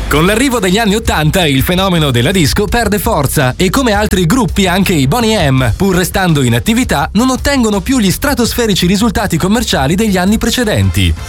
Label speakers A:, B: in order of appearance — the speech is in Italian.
A: Con l'arrivo degli anni '80 il fenomeno della disco perde forza e come altri gruppi anche i Boney M, pur restando in attività, non ottengono più gli stratosferici risultati commerciali degli anni precedenti.